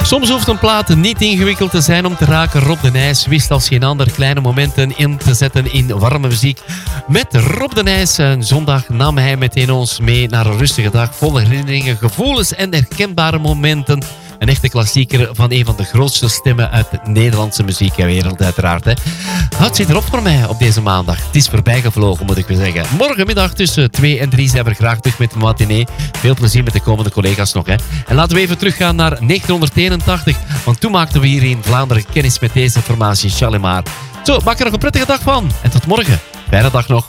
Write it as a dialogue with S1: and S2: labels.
S1: Soms hoeft een plaat niet ingewikkeld te zijn om te raken. Rob de Nijs wist als geen ander kleine momenten in te zetten in warme muziek. Met Rob de Nijs een zondag nam hij meteen ons mee naar een rustige dag vol herinneringen, gevoelens en herkenbare momenten. Een echte klassieker van een van de grootste stemmen uit de Nederlandse muziekwereld uiteraard. Hè. Het zit erop voor mij op deze maandag. Het is voorbijgevlogen, moet ik weer zeggen. Morgenmiddag tussen 2 en 3 zijn we graag terug met de matinee. Veel plezier met de komende collega's nog. Hè. En laten we even teruggaan naar 1981. Want toen maakten we hier in Vlaanderen kennis met deze formatie Shalimar. Zo, maak er nog een prettige dag van. En tot morgen. Fijne dag nog.